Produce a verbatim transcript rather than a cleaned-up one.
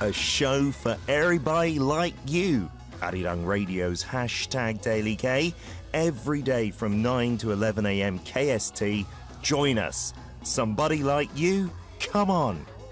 a show for everybody like you. Arirang Radio's hashtag Daily K, every day from nine to eleven a m K S T. Join us. Somebody like you? Come on.